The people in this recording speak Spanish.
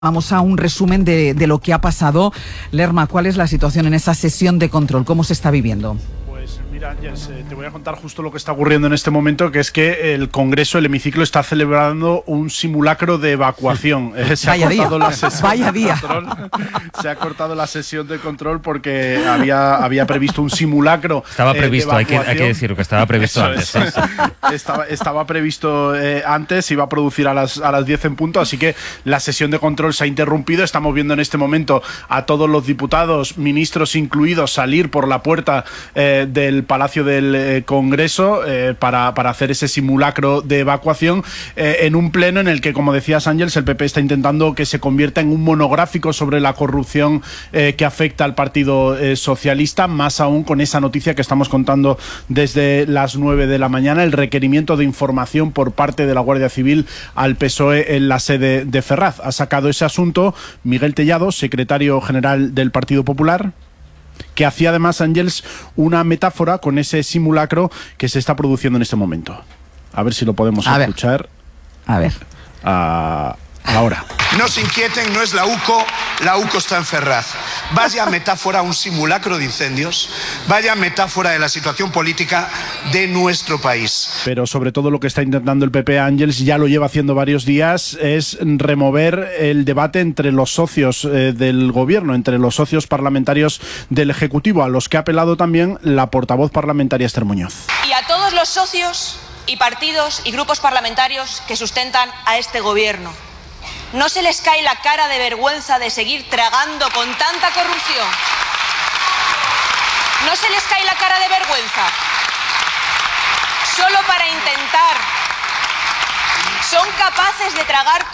Vamos a un resumen de lo que ha pasado. Lerma, ¿cuál es la situación en esa sesión de control? ¿Cómo se está viviendo? Pues mira, Ángeles, te voy a contar justo lo que está ocurriendo en este momento, que es que el Congreso, el hemiciclo, está celebrando un simulacro de evacuación. Vaya día. Se ha cortado la sesión de control porque había previsto un simulacro. Estaba previsto, hay que decir que estaba previsto antes. Estaba previsto antes, iba a producir a las 10 en punto, así que la sesión de control se ha interrumpido. Estamos viendo en este momento a todos los diputados, ministros incluidos, salir por la puerta del Palacio del Congreso para hacer ese simulacro de evacuación en un pleno en el que, como decías, Ángeles, el PP está intentando que se convierta en un monográfico sobre la corrupción que afecta al Partido Socialista, más aún con esa noticia que estamos contando desde las 9 de la mañana, el requerimiento de información por parte de la Guardia Civil al PSOE en la sede de Ferraz. Ha sacado ese asunto Miguel Tellado, secretario general del Partido Popular, que hacía además, Ángeles, una metáfora con ese simulacro que se está produciendo en este momento. A ver si lo podemos escuchar. A ver. Ahora. No se inquieten, no es la UCO está en Ferraz. Vaya metáfora, un simulacro de incendios, vaya metáfora de la situación política de nuestro país. Pero sobre todo lo que está intentando el PP, Ángeles, ya lo lleva haciendo varios días, es remover el debate entre los socios del gobierno, entre los socios parlamentarios del Ejecutivo, a los que ha apelado también la portavoz parlamentaria Esther Muñoz. Y a todos los socios y partidos y grupos parlamentarios que sustentan a este gobierno. ¿No se les cae la cara de vergüenza de seguir tragando con tanta corrupción? ¿No se les cae la cara de vergüenza? Solo para intentar. Son capaces de tragar